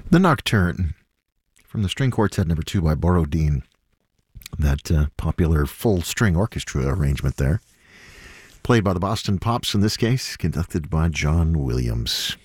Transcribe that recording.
The Nocturne from the String Quartet No. 2 by Borodin. That popular full string orchestra arrangement there. Played by the Boston Pops in this case, conducted by John Williams.